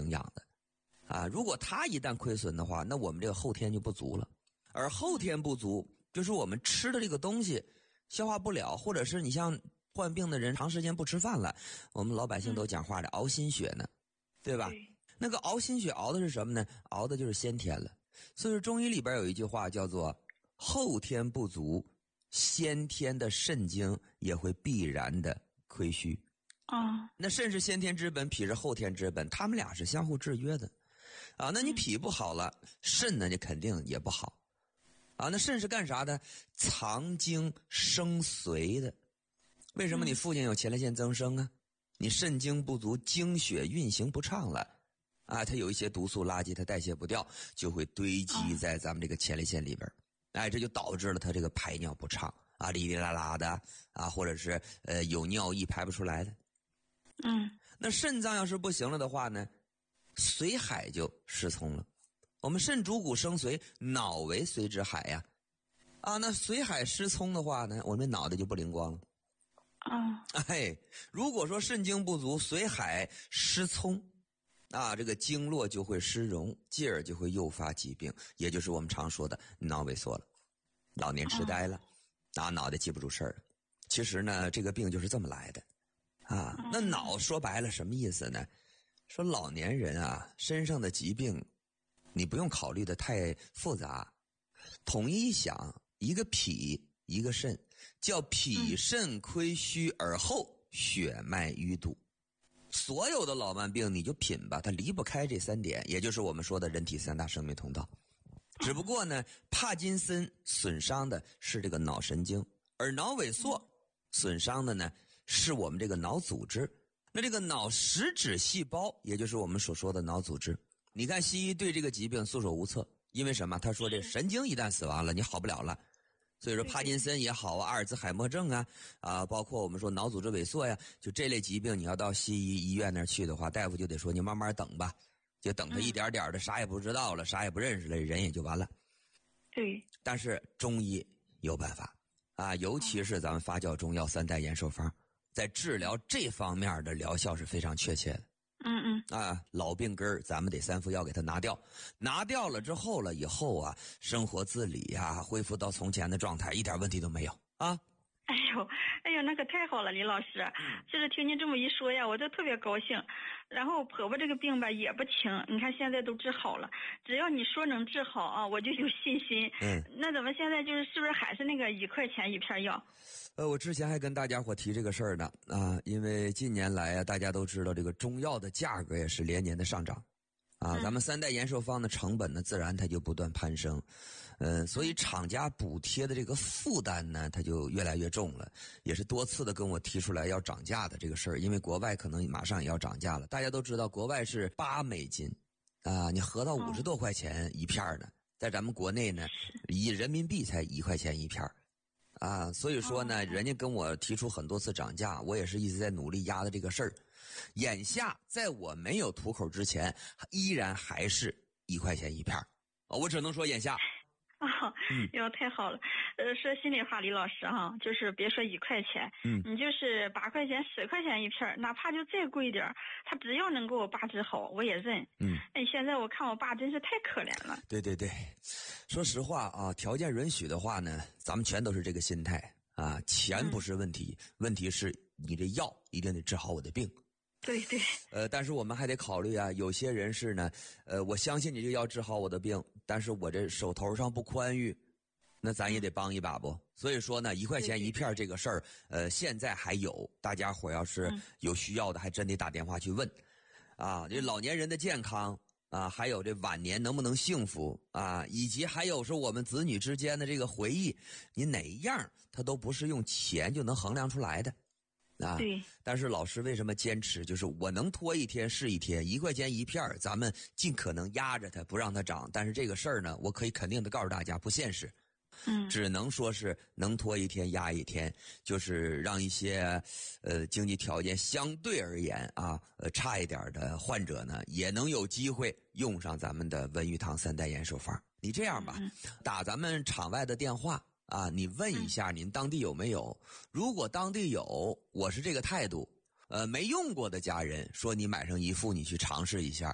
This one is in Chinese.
营养的啊。如果它一旦亏损的话，那我们这个后天就不足了。而后天不足，就是我们吃的这个东西消化不了，或者是你像患病的人长时间不吃饭了，我们老百姓都讲话的熬心血呢，对吧？那个熬心血熬的是什么呢？熬的就是先天了。所以说中医里边有一句话叫做后天不足，先天的肾精也会必然的亏虚。那肾是先天之本，脾是后天之本，他们俩是相互制约的啊。那你脾不好了，肾呢你肯定也不好啊。那肾是干啥的？藏精生髓的。为什么你父亲有前列腺增生啊？你肾精不足，精血运行不畅了啊，它有一些毒素垃圾它代谢不掉，就会堆积在咱们这个前列腺里边，哎，这就导致了它这个排尿不畅啊，哩哩啦啦的啊，或者是有尿意排不出来的。那肾脏要是不行了的话呢，髓海就失聪了。我们肾主骨生髓，脑为髓之海呀。啊，那髓海失聪的话呢，我们脑袋就不灵光了。哎，如果说肾精不足，髓海失聪啊，这个经络就会失容，继而就会诱发疾病，也就是我们常说的脑萎缩了，老年痴呆了啊，脑袋记不住事儿了。其实呢，这个病就是这么来的啊。那脑说白了什么意思呢？说老年人啊，身上的疾病你不用考虑的太复杂，统一想，一个脾一个肾，叫脾肾亏虚而后血脉淤堵。所有的老慢病你就品吧，它离不开这3点，也就是我们说的人体3大生命通道。只不过呢，帕金森损伤的是这个脑神经，而脑萎缩损伤的呢是我们这个脑组织。那这个脑实质细胞，也就是我们所说的脑组织，你看西医对这个疾病束手无策，因为什么？他说这神经一旦死亡了，你好不了了。所以说帕金森也好啊，阿尔兹海默症啊，包括我们说脑组织萎缩呀，就这类疾病，你要到西医医院那儿去的话，大夫就得说你慢慢等吧，就等他一点点的，啥也不知道了，啥也不认识了，人也就完了。 对。但是中医有办法啊，尤其是咱们发酵中药3代延寿方，在治疗这方面的疗效是非常确切的。啊，老病根咱们得3副药给它拿掉，拿掉了之后了以后啊，生活自理啊，恢复到从前的状态，一点问题都没有啊。 哎呦，那可太好了，李老师，就是听您这么一说呀，我就特别高兴。然后婆婆这个病吧也不轻，你看现在都治好了，只要你说能治好啊，我就有信心。那怎么现在是不是还是那个1块钱1片药？ 我之前还跟大家伙提这个事儿呢啊，因为近年来啊，大家都知道这个中药的价格也是连年的上涨。啊，咱们3代延寿方的成本呢，自然它就不断攀升，所以厂家补贴的这个负担呢，它就越来越重了，也是多次的跟我提出来要涨价的这个事儿，因为国外可能马上也要涨价了。大家都知道，国外是8美金，啊，你合到50多块钱一片呢，在咱们国内呢，以人民币才1块钱一片。啊，所以说呢，人家跟我提出很多次涨价，我也是一直在努力压的这个事儿。眼下在我没有吐口之前，依然还是1块钱一片我只能说眼下。 哟，太好了。说心里话，李老师哈，就是别说1块钱，你就是8块钱、10块钱一片，哪怕就再贵点，他只要能给我爸治好，我也认。现在我看我爸真是太可怜了。对， 说实话啊，条件允许的话呢，咱们全都是这个心态啊，钱不是问题，问题是你这药一定得治好我的病。 对。 但是我们还得考虑啊，有些人是呢，我相信你这药治好我的病，但是我这手头上不宽裕，那咱也得帮一把不？所以说呢，1块钱一片这个事儿，现在还有，大家伙要是有需要的，还真得打电话去问。啊，这老年人的健康啊，还有这晚年能不能幸福啊，以及还有说我们子女之间的这个回忆，你哪一样它都不是用钱就能衡量出来的。啊， 对。 但是老师为什么坚持？就是我能拖一天是一天，1块钱一片，咱们尽可能压着它，不让它涨。但是这个事儿呢，我可以肯定的告诉大家，不现实。只能说是能拖一天压一天，就是让一些经济条件相对而言啊差一点的患者呢，也能有机会用上咱们的文玉堂3代延寿方。你这样吧，打咱们场外的电话啊，你问一下您当地有没有，如果当地有，我是这个态度，没用过的家人说你买上1副你去尝试一下，